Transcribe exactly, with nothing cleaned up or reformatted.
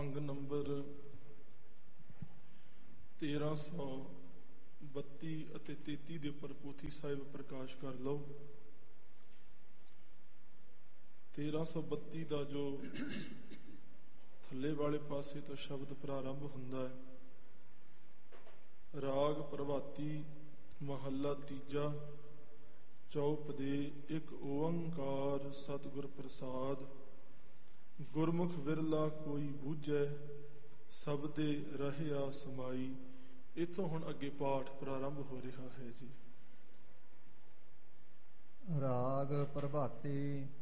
ਭੰਗ ਨੰਬਰ ਤੇਰਾਂ ਸੌ ਬੱਤੀ ਅਤੇ ਤੇਤੀ ਦੇ ਉੱਪਰ ਪੋਥੀ ਸਾਹਿਬ ਪ੍ਰਕਾਸ਼ ਕਰ ਲਓ। ਤੇਰਾਂ ਸੌ ਬੱਤੀ ਦਾ ਜੋ ਥੱਲੇ ਵਾਲੇ ਪਾਸੇ ਤੋਂ ਸ਼ਬਦ ਪ੍ਰਾਰੰਭ ਹੁੰਦਾ ਹੈ, ਰਾਗ ਪ੍ਰਭਾਤੀ ਮਹੱਲਾ ਤੀਜਾ, ਚੌਪ ਦੇ ਇੱਕ ਓੰਕਾਰ ਸਤਿਗੁਰ ਪ੍ਰਸਾਦ, ਗੁਰਮੁਖ ਵਿਰਲਾ ਕੋਈ ਬੂਝੈ ਸਬਦੇ ਰਹਿਆ ਸਮਾਈ। ਇੱਥੋਂ ਹੁਣ ਅੱਗੇ ਪਾਠ ਪ੍ਰਾਰੰਭ ਹੋ ਰਿਹਾ ਹੈ ਜੀ। ਰਾਗ ਪ੍ਰਭਾਤੀ